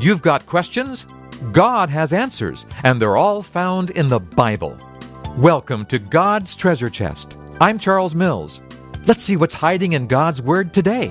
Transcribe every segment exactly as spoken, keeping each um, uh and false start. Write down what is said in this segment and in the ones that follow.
You've got questions? God has answers, and they're all found in the Bible. Welcome to God's Treasure Chest. I'm Charles Mills. Let's see what's hiding in God's Word today.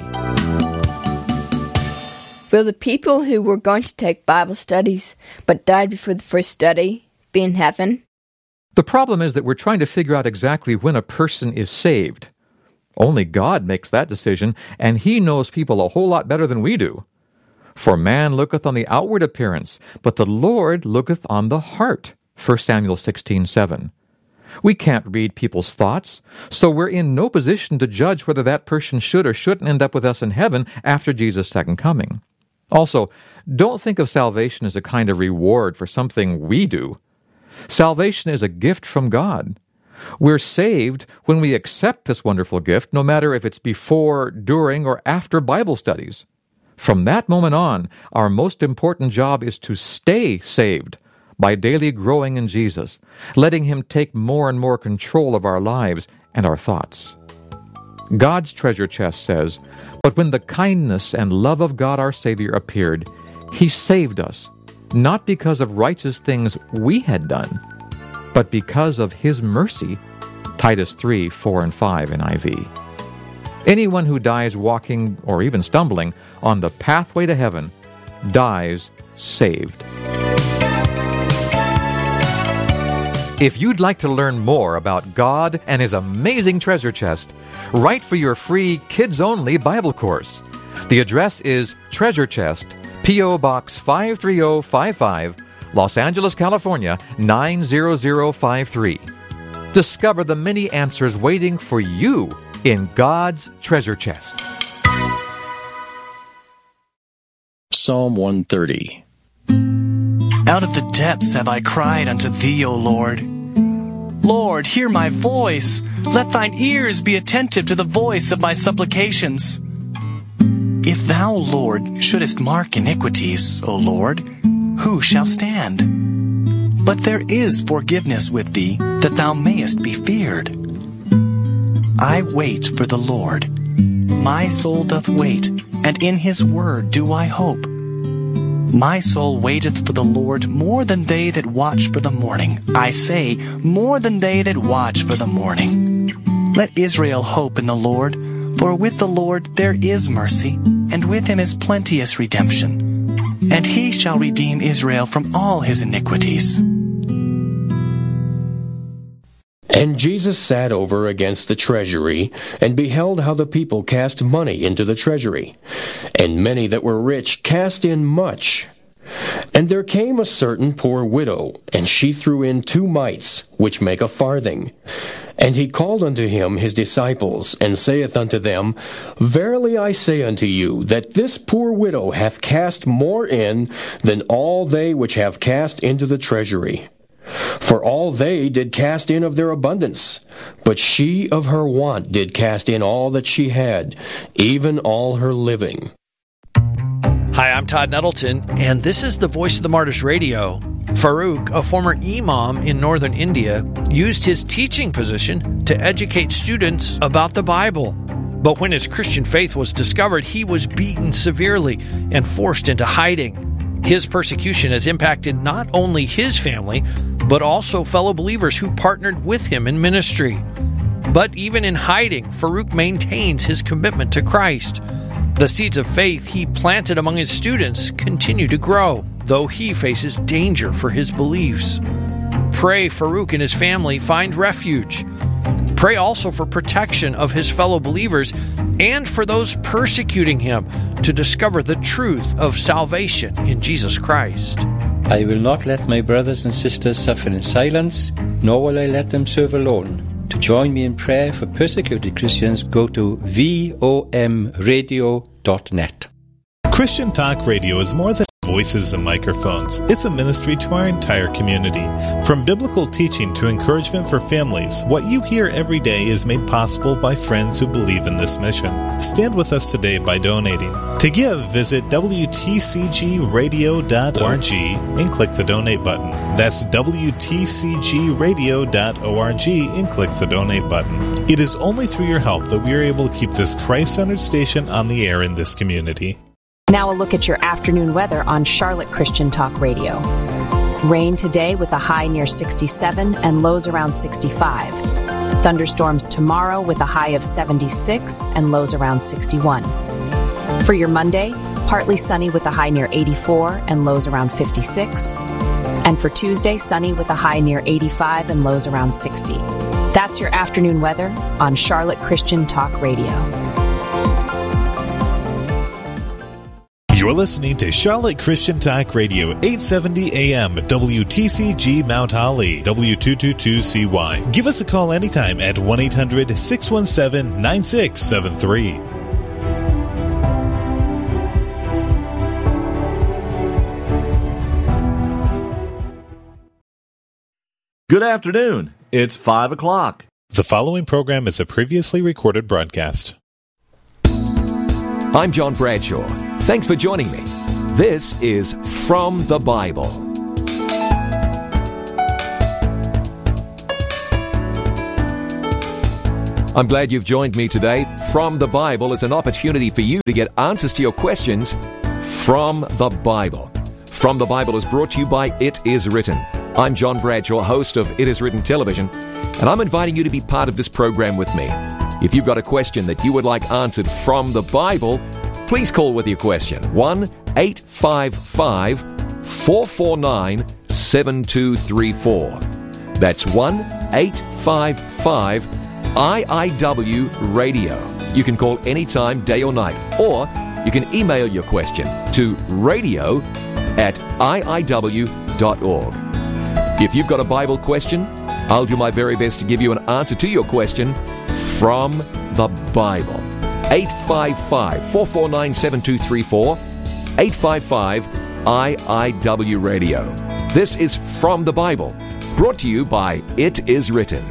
Will the people who were going to take Bible studies but died before the first study be in heaven? The problem is that we're trying to figure out exactly when a person is saved. Only God makes that decision, and He knows people a whole lot better than we do. For man looketh on the outward appearance, but the Lord looketh on the heart. First Samuel sixteen seven. We can't read people's thoughts, so we're in no position to judge whether that person should or shouldn't end up with us in heaven after Jesus' second coming. Also, don't think of salvation as a kind of reward for something we do. Salvation is a gift from God. We're saved when we accept this wonderful gift, no matter if it's before, during, or after Bible studies. From that moment on, our most important job is to stay saved by daily growing in Jesus, letting Him take more and more control of our lives and our thoughts. God's treasure chest says, "But when the kindness and love of God our Savior appeared, He saved us, not because of righteous things we had done, but because of His mercy." Titus three, four and five N I V. Anyone who dies walking, or even stumbling, on the pathway to heaven dies saved. If you'd like to learn more about God and His amazing treasure chest, write for your free kids-only Bible course. The address is Treasure Chest, P O. Box five three zero five five, Los Angeles, California, nine zero zero five three. Discover the many answers waiting for you in God's treasure chest. Psalm one thirty. Out of the depths have I cried unto Thee, O Lord. Lord, hear my voice. Let Thine ears be attentive to the voice of my supplications. If Thou, Lord, shouldest mark iniquities, O Lord, who shall stand? But there is forgiveness with Thee, that Thou mayest be feared. I wait for the Lord. My soul doth wait, and in His word do I hope. My soul waiteth for the Lord more than they that watch for the morning. I say, more than they that watch for the morning. Let Israel hope in the Lord, for with the Lord there is mercy, and with Him is plenteous redemption. And He shall redeem Israel from all his iniquities. And Jesus sat over against the treasury, and beheld how the people cast money into the treasury. And many that were rich cast in much. And there came a certain poor widow, and she threw in two mites, which make a farthing. And He called unto Him His disciples, and saith unto them, Verily I say unto you, that this poor widow hath cast more in than all they which have cast into the treasury. For all they did cast in of their abundance, but she of her want did cast in all that she had, even all her living. Hi, I'm Todd Nettleton, and this is the Voice of the Martyrs Radio. Farooq, a former imam in northern India, used his teaching position to educate students about the Bible. But when his Christian faith was discovered, he was beaten severely and forced into hiding. His persecution has impacted not only his family, but also fellow believers who partnered with him in ministry. But even in hiding, Farooq maintains his commitment to Christ. The seeds of faith he planted among his students continue to grow, though he faces danger for his beliefs. Pray Farooq and his family find refuge. Pray also for protection of his fellow believers and for those persecuting him to discover the truth of salvation in Jesus Christ. I will not let my brothers and sisters suffer in silence, nor will I let them serve alone. To join me in prayer for persecuted Christians, go to V O M radio dot net. Christian Talk Radio is more than voices and microphones. It's a ministry to our entire community. From biblical teaching to encouragement for families, what you hear every day is made possible by friends who believe in this mission. Stand with us today by donating. To give, visit W T C G radio dot org and click the donate button. That's W T C G radio dot org and click the donate button. It is only through your help that we are able to keep this Christ-centered station on the air in this community. Now a look at your afternoon weather on Charlotte Christian Talk Radio. Rain today with a high near sixty-seven and lows around sixty-five. Thunderstorms tomorrow with a high of seventy-six and lows around sixty-one. For your Monday, partly sunny with a high near eighty-four and lows around fifty-six. And for Tuesday, sunny with a high near eighty-five and lows around sixty. That's your afternoon weather on Charlotte Christian Talk Radio. You're listening to Charlotte Christian Talk Radio, eight seventy A M, W T C G Mount Holly, W two twenty-two C Y. Give us a call anytime at one eight hundred, six one seven, nine six seven three. Good afternoon. It's five o'clock. The following program is a previously recorded broadcast. I'm John Bradshaw. Thanks for joining me. This is From the Bible. I'm glad you've joined me today. From the Bible is an opportunity for you to get answers to your questions from the Bible. From the Bible is brought to you by It Is Written. I'm John Bradshaw, host of It Is Written Television, and I'm inviting you to be part of this program with me. If you've got a question that you would like answered from the Bible, please call with your question, one eight five five, four four nine, seven two three four. That's one eight five five, I I W radio. You can call anytime, day or night, or you can email your question to radio at I I W dot org. If you've got a Bible question, I'll do my very best to give you an answer to your question from the Bible. eight five five, four four nine, seven two three four, eight five five, I I W radio. This is From the Bible, brought to you by It Is Written.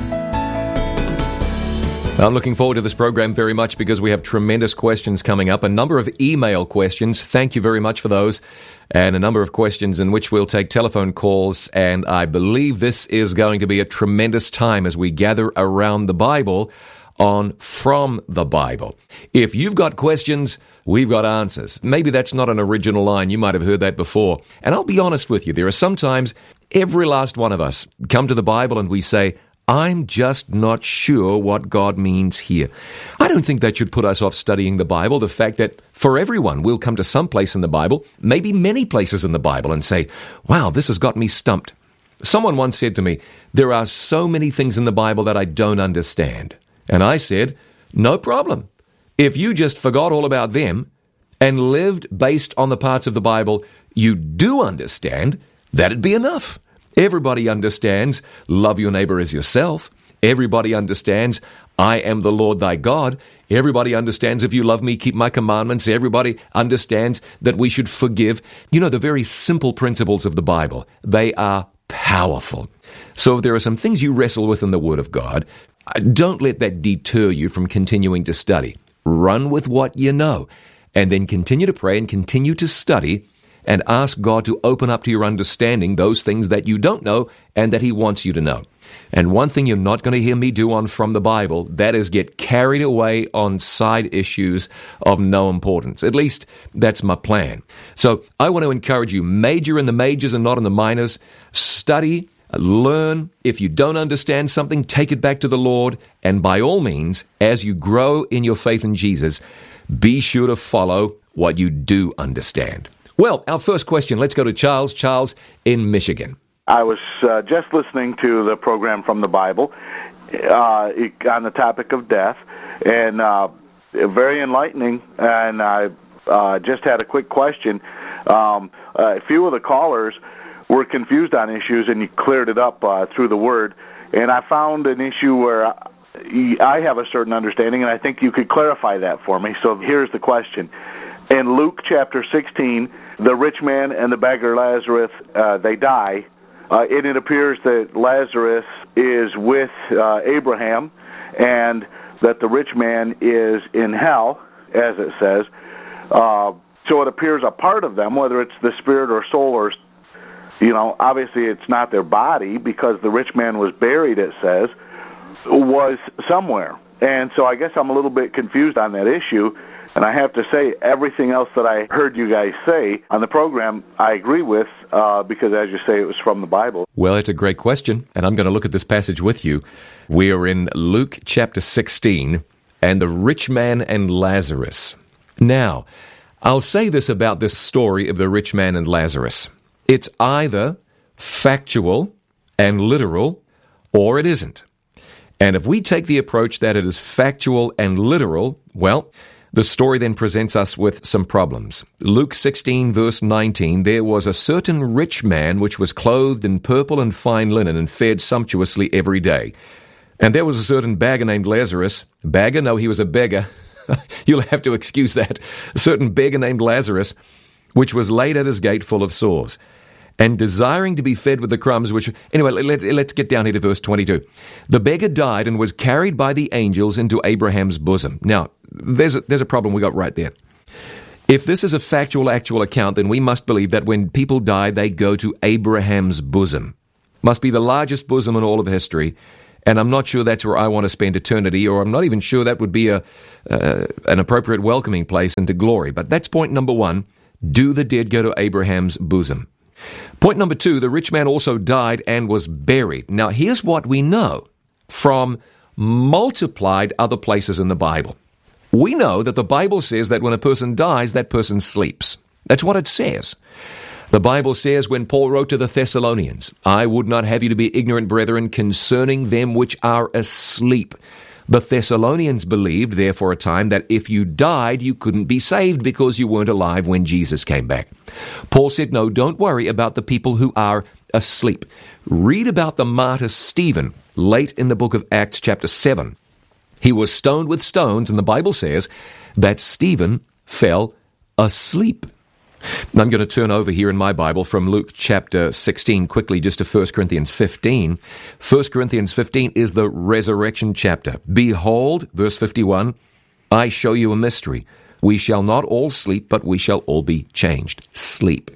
I'm looking forward to this program very much because we have tremendous questions coming up, a number of email questions. Thank you very much for those. And a number of questions in which we'll take telephone calls. And I believe this is going to be a tremendous time as we gather around the Bible on From the Bible. If you've got questions, we've got answers. Maybe that's not an original line. You might have heard that before. And I'll be honest with you, there are sometimes every last one of us come to the Bible and we say, I'm just not sure what God means here. I don't think that should put us off studying the Bible. The fact that for everyone, we'll come to some place in the Bible, maybe many places in the Bible, and say, wow, this has got me stumped. Someone once said to me, there are so many things in the Bible that I don't understand. And I said, no problem. If you just forgot all about them and lived based on the parts of the Bible you do understand, that'd be enough. Everybody understands, love your neighbor as yourself. Everybody understands, I am the Lord thy God. Everybody understands, if you love me, keep my commandments. Everybody understands that we should forgive. You know, the very simple principles of the Bible, they are powerful. So if there are some things you wrestle with in the Word of God, don't let that deter you from continuing to study. Run with what you know, and then continue to pray and continue to study and ask God to open up to your understanding those things that you don't know and that He wants you to know. And one thing you're not going to hear me do on From the Bible, that is get carried away on side issues of no importance. At least that's my plan. So I want to encourage you, major in the majors and not in the minors. Study, learn. If you don't understand something, take it back to the Lord. And by all means, as you grow in your faith in Jesus, be sure to follow what you do understand. Well, our first question, let's go to Charles. Charles in Michigan. I was uh, just listening to the program From the Bible uh, on the topic of death, and uh, very enlightening, and I uh, just had a quick question. Um, a few of the callers were confused on issues, and you cleared it up uh, through the Word, and I found an issue where I have a certain understanding, and I think you could clarify that for me. So here's the question. In Luke chapter sixteen, the rich man and the beggar Lazarus, uh, they die, uh, and it appears that Lazarus is with uh, Abraham, and that the rich man is in hell, as it says. Uh, so it appears a part of them, whether it's the spirit or soul, or, you know, obviously it's not their body, because the rich man was buried, it says, was somewhere. And so I guess I'm a little bit confused on that issue. And I have to say, everything else that I heard you guys say on the program, I agree with, uh, because as you say, it was from the Bible. Well, it's a great question, and I'm going to look at this passage with you. We are in Luke chapter sixteen, and the rich man and Lazarus. Now, I'll say this about this story of the rich man and Lazarus. It's either factual and literal, or it isn't. And if we take the approach that it is factual and literal, well, the story then presents us with some problems. Luke sixteen, verse nineteen, there was a certain rich man which was clothed in purple and fine linen and fed sumptuously every day. And there was a certain beggar named Lazarus. Beggar? No, he was a beggar. You'll have to excuse that. A certain beggar named Lazarus, which was laid at his gate full of sores, and desiring to be fed with the crumbs which... Anyway, let, let's get down here to verse twenty-two. The beggar died and was carried by the angels into Abraham's bosom. Now, there's a, there's a problem we got right there. If this is a factual, actual account, then we must believe that when people die, they go to Abraham's bosom. Must be the largest bosom in all of history, and I'm not sure that's where I want to spend eternity, or I'm not even sure that would be a uh, an appropriate welcoming place into glory. But that's point number one. Do the dead go to Abraham's bosom? Point number two, the rich man also died and was buried. Now, here's what we know from multiplied other places in the Bible. We know that the Bible says that when a person dies, that person sleeps. That's what it says. The Bible says when Paul wrote to the Thessalonians, I would not have you to be ignorant, brethren, concerning them which are asleep. The Thessalonians believed there for a time that if you died, you couldn't be saved because you weren't alive when Jesus came back. Paul said, no, don't worry about the people who are asleep. Read about the martyr Stephen late in the book of Acts chapter seven. He was stoned with stones, and the Bible says that Stephen fell asleep. And I'm going to turn over here in my Bible from Luke chapter sixteen quickly just to First Corinthians fifteen. First Corinthians fifteen is the resurrection chapter. Behold, verse fifty-one, I show you a mystery. We shall not all sleep, but we shall all be changed. Sleep.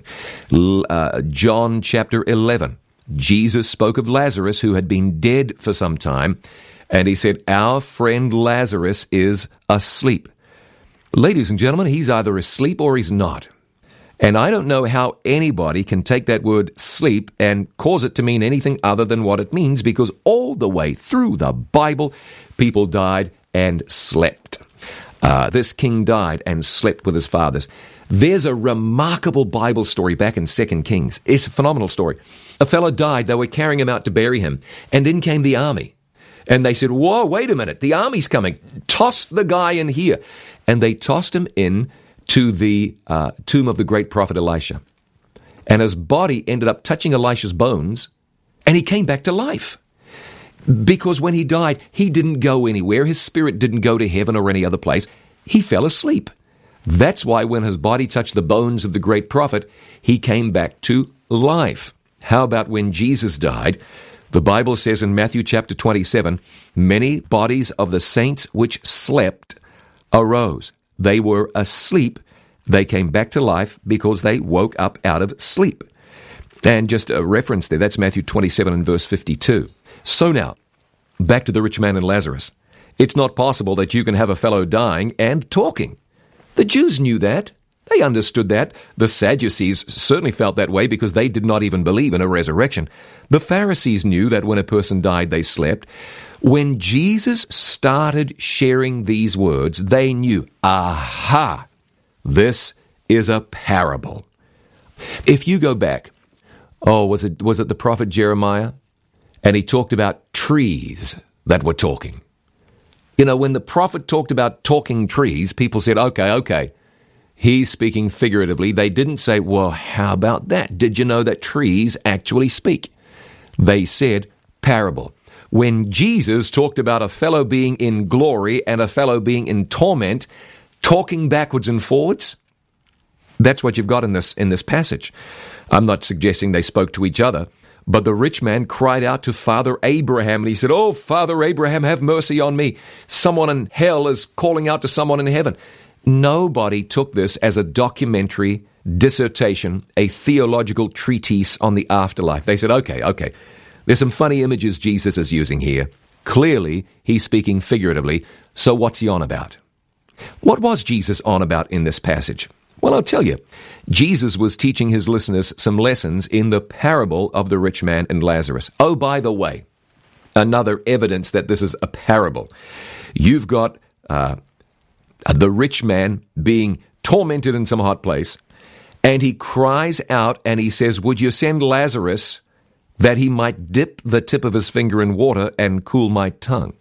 Uh, John chapter eleven. Jesus spoke of Lazarus, who had been dead for some time, and he said, our friend Lazarus is asleep. Ladies and gentlemen, he's either asleep or he's not. And I don't know how anybody can take that word sleep and cause it to mean anything other than what it means, because all the way through the Bible, people died and slept. Uh, this king died and slept with his fathers. There's a remarkable Bible story back in Second Kings. It's a phenomenal story. A fellow died. They were carrying him out to bury him. And in came the army. And they said, whoa, wait a minute. The army's coming. Toss the guy in here. And they tossed him in to the uh, tomb of the great prophet Elisha. And his body ended up touching Elisha's bones, and he came back to life. Because when he died, he didn't go anywhere. His spirit didn't go to heaven or any other place. He fell asleep. That's why when his body touched the bones of the great prophet, he came back to life. How about when Jesus died? The Bible says in Matthew chapter twenty-seven, many bodies of the saints which slept arose. They were asleep. They came back to life because they woke up out of sleep. And just a reference there, that's Matthew twenty-seven and verse fifty-two. So now, back to the rich man and Lazarus. It's not possible that you can have a fellow dying and talking. The Jews knew that. They understood that. The Sadducees certainly felt that way because they did not even believe in a resurrection. The Pharisees knew that when a person died, they slept. When Jesus started sharing these words, they knew, aha, this is a parable. If you go back, oh, was it was it the prophet Jeremiah? And he talked about trees that were talking. You know, when the prophet talked about talking trees, people said, okay, okay, he's speaking figuratively. They didn't say, well, how about that? Did you know that trees actually speak? They said parable. When Jesus talked about a fellow being in glory and a fellow being in torment, talking backwards and forwards, that's what you've got in this in this passage. I'm not suggesting they spoke to each other, but the rich man cried out to Father Abraham, and he said, oh, Father Abraham, have mercy on me. Someone in hell is calling out to someone in heaven. Nobody took this as a documentary dissertation, a theological treatise on the afterlife. They said, okay, okay. There's some funny images Jesus is using here. Clearly, he's speaking figuratively, so what's he on about? What was Jesus on about in this passage? Well, I'll tell you. Jesus was teaching his listeners some lessons in the parable of the rich man and Lazarus. Oh, by the way, another evidence that this is a parable. You've got uh, the rich man being tormented in some hot place, and he cries out and he says, "Would you send Lazarus that he might dip the tip of his finger in water and cool my tongue?"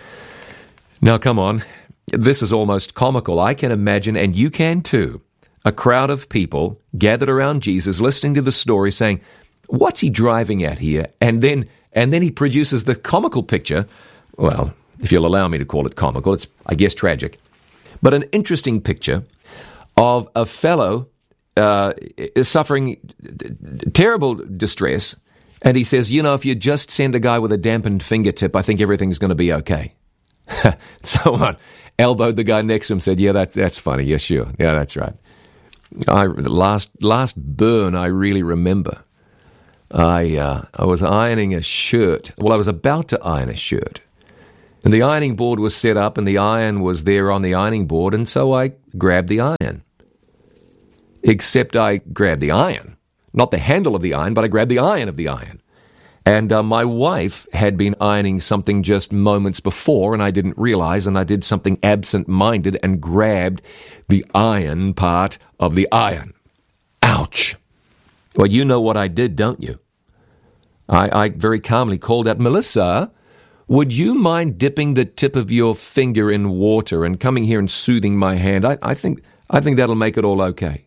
Now, come on. This is almost comical. I can imagine, and you can too, a crowd of people gathered around Jesus listening to the story saying, "What's he driving at here?" And then and then he produces the comical picture. Well, if you'll allow me to call it comical, it's, I guess, tragic. But an interesting picture of a fellow uh, is suffering terrible distress. And he says, you know, if you just send a guy with a dampened fingertip, I think everything's going to be okay. Someone elbowed the guy next to him and said, yeah, that, that's funny. Yeah, sure. Yeah, that's right. I, last last burn I really remember. I uh, I was ironing a shirt. Well, I was about to iron a shirt. And the ironing board was set up and the iron was there on the ironing board, and so I grabbed the iron. Except I grabbed the iron. Not the handle of the iron, but I grabbed the iron of the iron. And uh, my wife had been ironing something just moments before, and I didn't realize, and I did something absent-minded and grabbed the iron part of the iron. Ouch. Well, you know what I did, don't you? I, I very calmly called out, "Melissa, would you mind dipping the tip of your finger in water and coming here and soothing my hand? I, I think I think that'll make it all okay."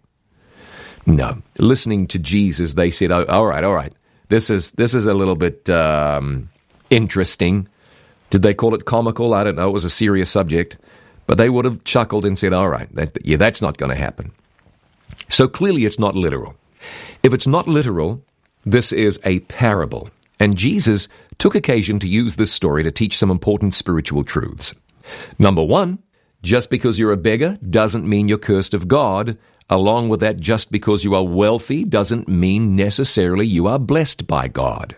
No. Listening to Jesus, they said, "Oh, all right, all right. This is this is a little bit um, interesting." Did they call it comical? I don't know. It was a serious subject. But they would have chuckled and said, all right, that, yeah, that's not going to happen. So clearly it's not literal. If it's not literal, this is a parable. And Jesus took occasion to use this story to teach some important spiritual truths. Number one, just because you're a beggar doesn't mean you're cursed of God. Along with that, just because you are wealthy doesn't mean necessarily you are blessed by God.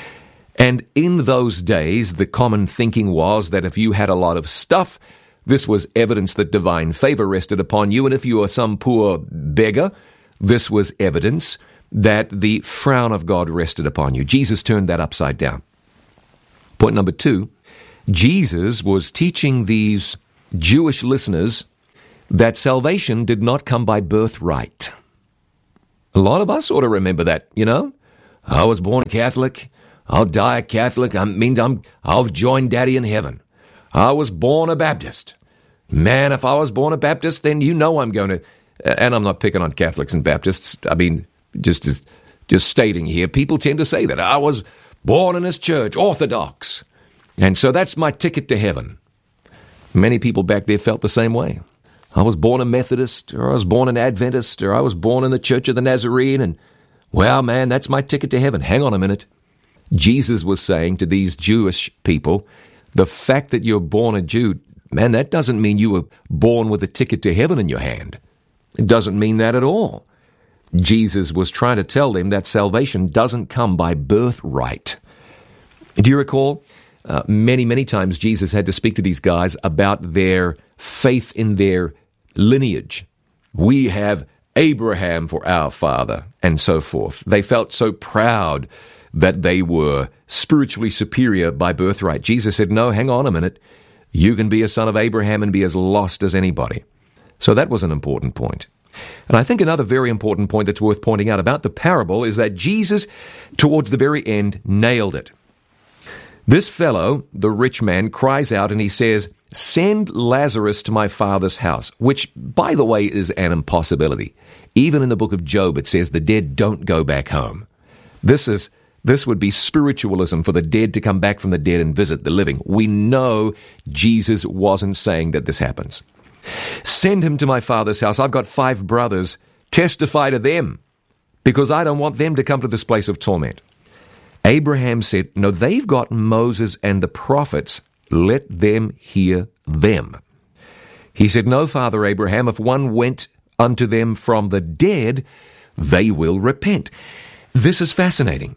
And in those days, the common thinking was that if you had a lot of stuff, this was evidence that divine favor rested upon you. And if you were some poor beggar, this was evidence that the frown of God rested upon you. Jesus turned that upside down. Point number two, Jesus was teaching these Jewish listeners that salvation did not come by birthright. A lot of us ought to remember that, you know. I was born a Catholic. I'll die a Catholic. I mean, I'm, I'll join Daddy in heaven. I was born a Baptist. Man, if I was born a Baptist, then you know I'm going to... And I'm not picking on Catholics and Baptists. I mean, just, just stating here, people tend to say that. I was born in this church, Orthodox. And so that's my ticket to heaven. Many people back there felt the same way. I was born a Methodist, or I was born an Adventist, or I was born in the Church of the Nazarene, and, well, man, that's my ticket to heaven. Hang on a minute. Jesus was saying to these Jewish people, the fact that you're born a Jew, man, that doesn't mean you were born with a ticket to heaven in your hand. It doesn't mean that at all. Jesus was trying to tell them that salvation doesn't come by birthright. Do you recall? Uh, many, many times Jesus had to speak to these guys about their faith in their lineage. We have Abraham for our father, and so forth. They felt so proud that they were spiritually superior by birthright. Jesus said, no, hang on a minute. You can be a son of Abraham and be as lost as anybody. So that was an important point. And I think another very important point that's worth pointing out about the parable is that Jesus, towards the very end, nailed it. This fellow, the rich man, cries out and he says, send Lazarus to my father's house, which, by the way, is an impossibility. Even in the book of Job, it says the dead don't go back home. This is this would be spiritualism for the dead to come back from the dead and visit the living. We know Jesus wasn't saying that this happens. Send him to my father's house. I've got five brothers. Testify to them, because I don't want them to come to this place of torment. Abraham said, no, they've got Moses and the prophets. Let them hear them. He said, no, Father Abraham, if one went unto them from the dead, they will repent. This is fascinating,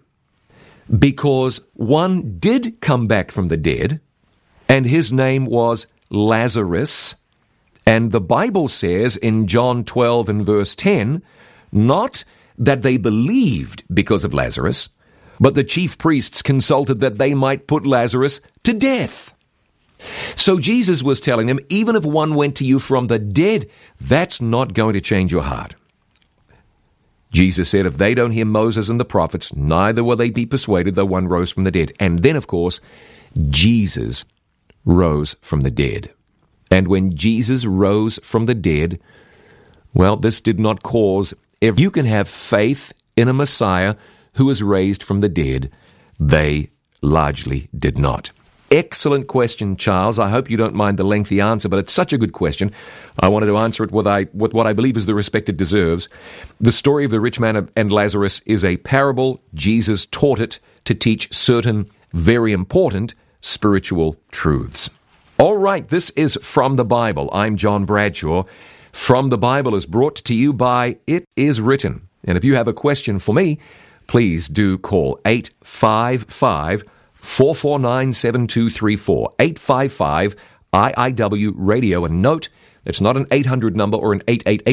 because one did come back from the dead, and his name was Lazarus, And the Bible says in John twelve and verse ten, not that they believed because of Lazarus, but the chief priests consulted that they might put Lazarus to death. So Jesus was telling them, even if one went to you from the dead, that's not going to change your heart. Jesus said, if they don't hear Moses and the prophets, neither will they be persuaded though one rose from the dead. And then, of course, Jesus rose from the dead. And when Jesus rose from the dead, well, this did not cause, if you can have faith in a Messiah who was raised from the dead, they largely did not. Excellent question, Charles. I hope you don't mind the lengthy answer, but it's such a good question. I wanted to answer it with, I, with what I believe is the respect it deserves. The story of the rich man and Lazarus is a parable. Jesus taught it to teach certain very important spiritual truths. All right, this is From the Bible. I'm John Bradshaw. From the Bible is brought to you by It Is Written. And if you have a question for me, please do call eight five five, four four nine, seven two three four, eight five five I I W radio, and note it's not an eight hundred number or an eight eight eight